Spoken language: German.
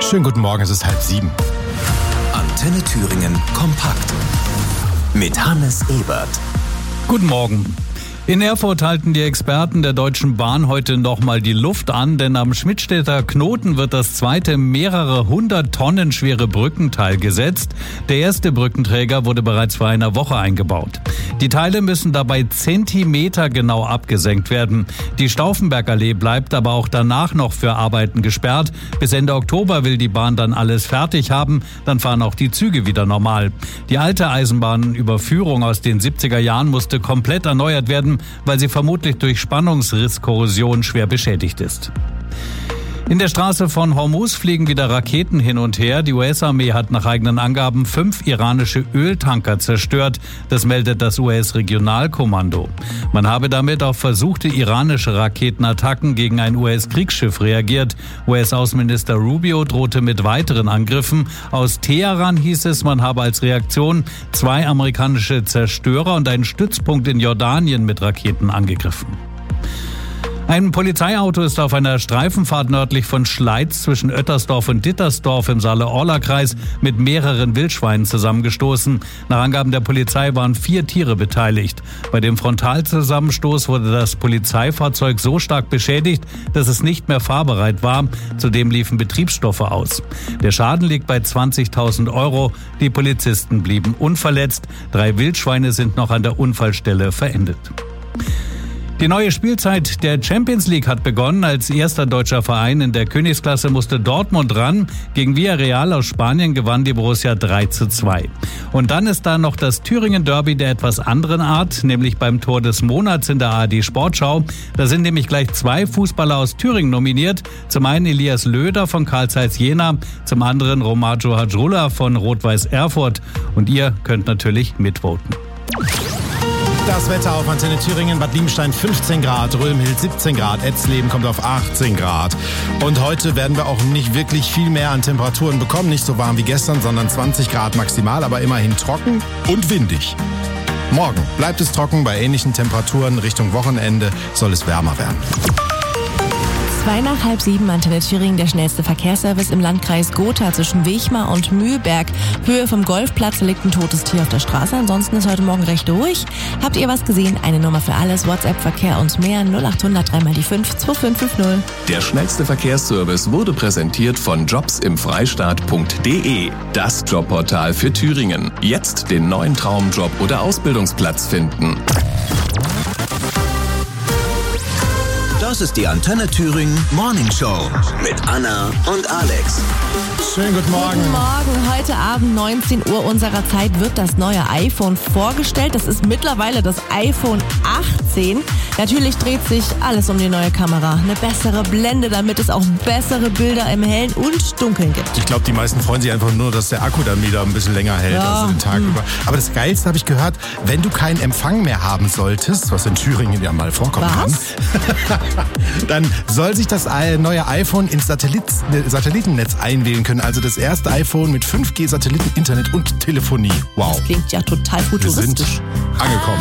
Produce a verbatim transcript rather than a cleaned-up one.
Schönen guten Morgen, es ist halb sieben. Antenne Thüringen kompakt mit Hannes Ebert. Guten Morgen. In Erfurt halten die Experten der Deutschen Bahn heute nochmal die Luft an, denn am Schmidtstedter Knoten wird das zweite mehrere hundert Tonnen schwere Brückenteil gesetzt. Der erste Brückenträger wurde bereits vor einer Woche eingebaut. Die Teile müssen dabei Zentimeter genau abgesenkt werden. Die Stauffenbergallee bleibt aber auch danach noch für Arbeiten gesperrt. Bis Ende Oktober will die Bahn dann alles fertig haben. Dann fahren auch die Züge wieder normal. Die alte Eisenbahnüberführung aus den siebziger Jahren musste komplett erneuert werden, weil sie vermutlich durch Spannungsrisskorrosion schwer beschädigt ist. In der Straße von Hormuz fliegen wieder Raketen hin und her. Die U S-Armee hat nach eigenen Angaben fünf iranische Öltanker zerstört. Das meldet das U S-Regionalkommando. Man habe damit auf versuchte iranische Raketenattacken gegen ein U S-Kriegsschiff reagiert. U S-Außenminister Rubio drohte mit weiteren Angriffen. Aus Teheran hieß es, man habe als Reaktion zwei amerikanische Zerstörer und einen Stützpunkt in Jordanien mit Raketen angegriffen. Ein Polizeiauto ist auf einer Streifenfahrt nördlich von Schleiz zwischen Oettersdorf und Dittersdorf im Saale-Orla-Kreis mit mehreren Wildschweinen zusammengestoßen. Nach Angaben der Polizei waren vier Tiere beteiligt. Bei dem Frontalzusammenstoß wurde das Polizeifahrzeug so stark beschädigt, dass es nicht mehr fahrbereit war. Zudem liefen Betriebsstoffe aus. Der Schaden liegt bei zwanzigtausend Euro. Die Polizisten blieben unverletzt. Drei Wildschweine sind noch an der Unfallstelle verendet. Die neue Spielzeit der Champions League hat begonnen. Als erster deutscher Verein in der Königsklasse musste Dortmund ran. Gegen Villarreal aus Spanien gewann die Borussia drei zu zwei. Und dann ist da noch das Thüringen Derby der etwas anderen Art, nämlich beim Tor des Monats in der A R D Sportschau. Da sind nämlich gleich zwei Fußballer aus Thüringen nominiert. Zum einen Elias Löder von Carl Zeiss Jena, zum anderen Romaggio Hadrullah von Rot-Weiß Erfurt. Und ihr könnt natürlich mitvoten. Das Wetter auf Antenne Thüringen: Bad Liebenstein fünfzehn Grad, Römhild siebzehn Grad, Etzleben kommt auf achtzehn Grad. Und heute werden wir auch nicht wirklich viel mehr an Temperaturen bekommen. Nicht so warm wie gestern, sondern zwanzig Grad maximal, aber immerhin trocken und windig. Morgen bleibt es trocken bei ähnlichen Temperaturen. Richtung Wochenende soll es wärmer werden. Zwei nach halb sieben, Antenne Thüringen, der schnellste Verkehrsservice im Landkreis Gotha zwischen Wechmar und Mühlberg. Höhe vom Golfplatz, liegt ein totes Tier auf der Straße. Ansonsten ist heute Morgen recht ruhig. Habt ihr was gesehen? Eine Nummer für alles, WhatsApp, Verkehr und mehr, null acht hundert drei mal die fünf zwei fünf fünf null. Der schnellste Verkehrsservice wurde präsentiert von jobs im freistaat punkt de. Das Jobportal für Thüringen. Jetzt den neuen Traumjob oder Ausbildungsplatz finden. Das ist die Antenne Thüringen Morning Show mit Anna und Alex. Schönen guten Morgen. Guten Morgen. Heute Abend neunzehn Uhr unserer Zeit wird das neue iPhone vorgestellt. Das ist mittlerweile das iPhone achtzehn. Natürlich dreht sich alles um die neue Kamera. Eine bessere Blende, damit es auch bessere Bilder im Hellen und Dunkeln gibt. Ich glaube, die meisten freuen sich einfach nur, dass der Akku dann wieder ein bisschen länger hält, Ja. also den Tag Hm. über. Aber das Geilste habe ich gehört, wenn du keinen Empfang mehr haben solltest, was in Thüringen ja mal vorkommen Was? kann, dann soll sich das neue iPhone ins Satellit, Satellitennetz einwählen können. Also das erste iPhone mit fünf G Satelliten, Internet und Telefonie. Wow. Klingt ja total Wir sind futuristisch. angekommen.